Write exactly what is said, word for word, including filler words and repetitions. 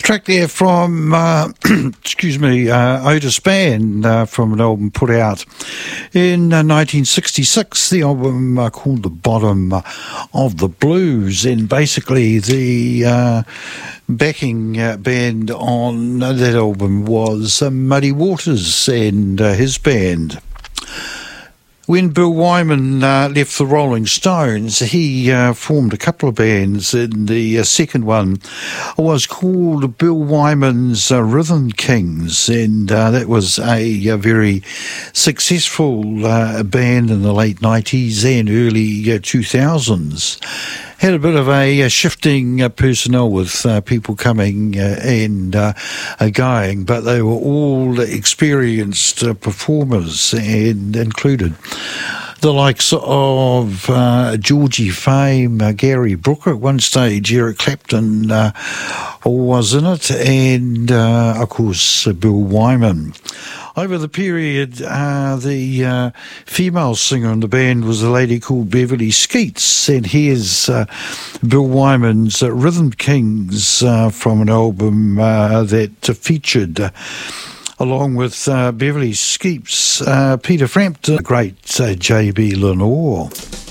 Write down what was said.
Track there from, uh, excuse me, uh, Otis Band uh, from an album put out in uh, nineteen sixty-six, the album uh, called The Bottom of the Blues, and basically the uh, backing uh, band on that album was uh, Muddy Waters and uh, his band. When Bill Wyman uh, left the Rolling Stones, he uh, formed a couple of bands, and the uh, second one was called Bill Wyman's uh, Rhythm Kings, and uh, that was a, a very successful uh, band in the late nineties and early uh, two thousands. Had a bit of a, a shifting uh, personnel with uh, people coming uh, and uh, uh, going, but they were all experienced uh, performers, and included the likes of uh, Georgie Fame, uh, Gary Brooker at one stage, Eric Clapton uh, was in it, and uh, of course uh, Bill Wyman. Over the period, uh, the uh, female singer in the band was a lady called Beverly Skeets, and here's uh, Bill Wyman's uh, Rhythm Kings uh, from an album uh, that uh, featured, uh, along with uh, Beverly Skeets, uh, Peter Frampton, the great uh, J B Lenore.